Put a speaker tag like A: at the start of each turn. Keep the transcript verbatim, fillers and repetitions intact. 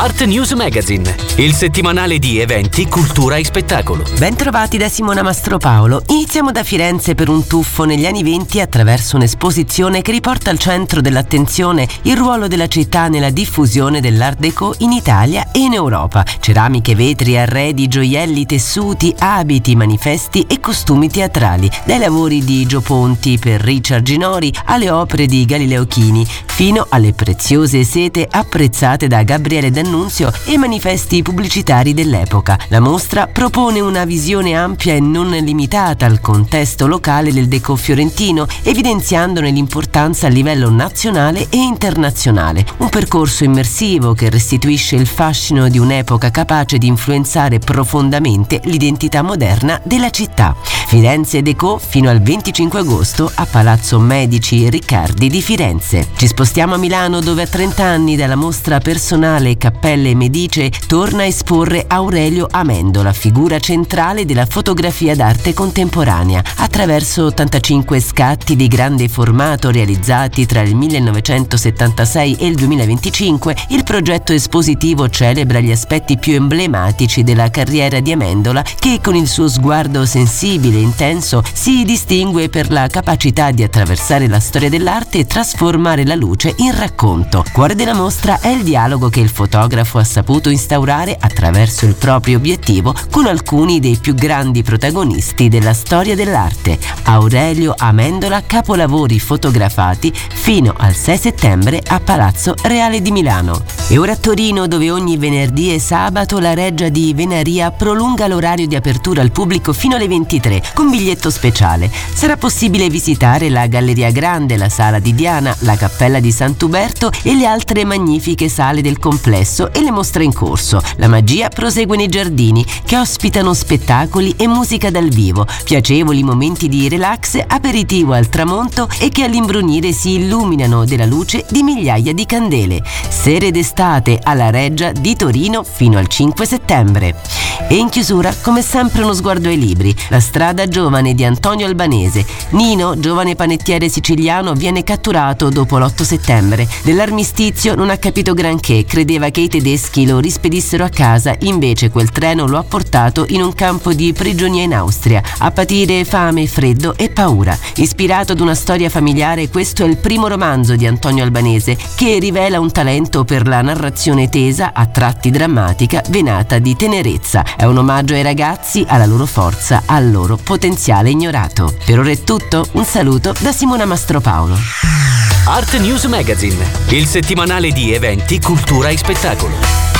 A: Art News Magazine, il settimanale di eventi, cultura e spettacolo.
B: Bentrovati da Simona Mastropaolo. Iniziamo da Firenze per un tuffo negli anni venti attraverso un'esposizione che riporta al centro dell'attenzione il ruolo della città nella diffusione dell'Art Déco in Italia e in Europa. Ceramiche, vetri, arredi, gioielli, tessuti, abiti, manifesti e costumi teatrali. Dai lavori di Gio Ponti per Richard Ginori alle opere di Galileo Chini, fino alle preziose sete apprezzate da Gabriele D'Annunzio e manifesti pubblicitari dell'epoca. La mostra propone una visione ampia e non limitata al contesto locale del déco fiorentino, evidenziandone l'importanza a livello nazionale e internazionale. Un percorso immersivo che restituisce il fascino di un'epoca capace di influenzare profondamente l'identità moderna della città. Firenze Déco fino al venticinque agosto a Palazzo Medici Riccardi di Firenze. Ci spostiamo a Milano, dove a trenta anni dalla mostra personale Cappelle Medice torna a esporre Aurelio Amendola, figura centrale della fotografia d'arte contemporanea. Attraverso ottantacinque scatti di grande formato realizzati tra il millenovecentosettantasei e il duemilaventicinque, il progetto espositivo celebra gli aspetti più emblematici della carriera di Amendola, che con il suo sguardo sensibile e intenso si distingue per la capacità di attraversare la storia dell'arte e trasformare la luce in racconto. Cuore della mostra è il dialogo che il fotografo ha saputo instaurare attraverso il proprio obiettivo con alcuni dei più grandi protagonisti della storia dell'arte. Aurelio Amendola, capolavori fotografati fino al sei settembre a Palazzo Reale di Milano. E ora a Torino, dove ogni venerdì e sabato la Reggia di Venaria prolunga l'orario di apertura al pubblico fino alle ventitré con biglietto speciale. Sarà possibile visitare la Galleria Grande, la Sala di Diana, la Cappella di Sant'Uberto e le altre magnifiche sale del complesso e le mostre in corso. La magia prosegue nei giardini, che ospitano spettacoli e musica dal vivo, piacevoli momenti di relax, aperitivo al tramonto e che all'imbrunire si illuminano della luce di migliaia di candele. Sere d'estate alla Reggia di Torino fino al cinque settembre. E in chiusura, come sempre, uno sguardo ai libri. La strada giovane di Antonio Albanese. Nino, giovane panettiere siciliano, viene catturato dopo l'otto settembre. Dell'armistizio non ha capito granché, credeva che i tedeschi lo rispedissero a casa, invece quel treno lo ha portato in un campo di prigionia in Austria, a patire fame, freddo e paura. Ispirato ad una storia familiare, questo è il primo romanzo di Antonio Albanese, che rivela un talento per la narrazione tesa, a tratti drammatica, venata di tenerezza. È un omaggio ai ragazzi, alla loro forza, al loro potenziale ignorato. Per ora è tutto, un saluto da Simona Mastropaolo.
A: Art News Magazine, il settimanale di eventi, cultura e spettacolo.